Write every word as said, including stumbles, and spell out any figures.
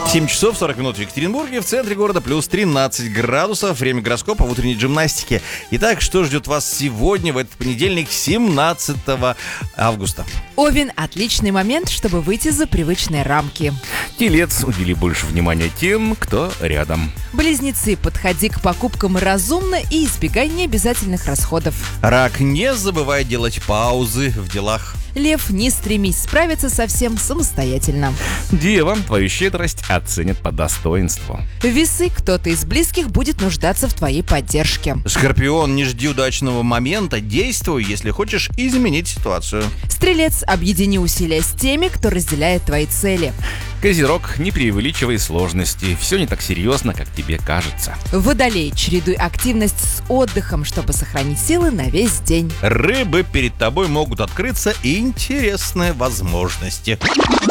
семь часов сорок минут в Екатеринбурге, в центре города плюс тринадцать градусов, время гороскопа в утренней гимнастике. Итак, что ждет вас сегодня, в этот понедельник, семнадцатого августа? Овен – отличный момент, чтобы выйти за привычные рамки. Телец, удели больше внимания тем, кто рядом. Близнецы, подходи к покупкам разумно и избегай необязательных расходов. Рак, не забывай делать паузы в делах. Лев, не стремись справиться со всем самостоятельно. Дева, твою щедрость оценят по достоинству. Весы, кто-то из близких будет нуждаться в твоей поддержке. Скорпион, не жди удачного момента, действуй, если хочешь изменить ситуацию. Стрелец, объедини усилия с теми, кто разделяет твои цели. Козерог, не преувеличивай сложности, все не так серьезно, как тебе кажется. Водолей, чередуй активность с отдыхом, чтобы сохранить силы на весь день. Рыбы, перед тобой могут открыться интересные возможности.